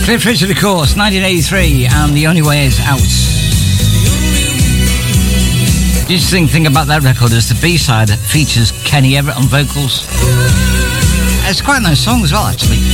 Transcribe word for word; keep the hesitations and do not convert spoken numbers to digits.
Cliff Richard, of course, nineteen eighty-three, and The Only Way Is Out. The interesting thing about that record is the B-side features Kenny Everett on vocals. It's quite a nice song as well, actually.